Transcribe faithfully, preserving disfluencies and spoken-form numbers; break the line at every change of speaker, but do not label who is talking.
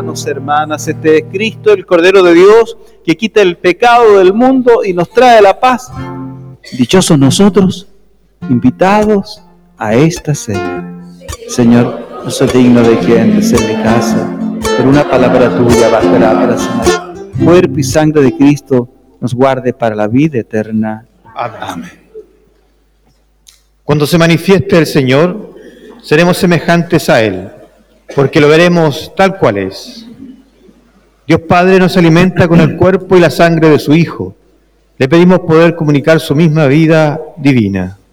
hermanos, hermanas, este es Cristo, el Cordero de Dios, que quita el pecado del mundo y nos trae la paz. Dichosos nosotros, invitados a esta cena. Señor, no soy digno de que entres en mi casa, pero una palabra tuya bastará para sanar. Cuerpo y sangre de Cristo nos guarde para la vida eterna.
Amén. Amén. Cuando se manifieste el Señor, seremos semejantes a Él, porque lo veremos tal cual es. Dios Padre nos alimenta con el cuerpo y la sangre de su Hijo. Le pedimos poder comunicar su misma vida divina.